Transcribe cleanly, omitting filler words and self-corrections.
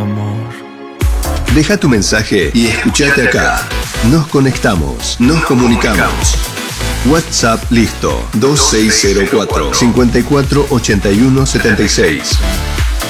amor. Deja tu mensaje y escuchate acá. Nos conectamos, nos comunicamos. WhatsApp listo 2604 54 81 76.